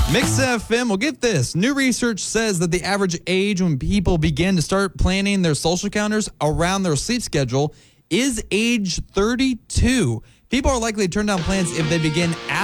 Mix FM, well, get this. New research says that the average age when people begin to start planning their social calendars around their sleep schedule is age 32. People are likely to turn down plans if they begin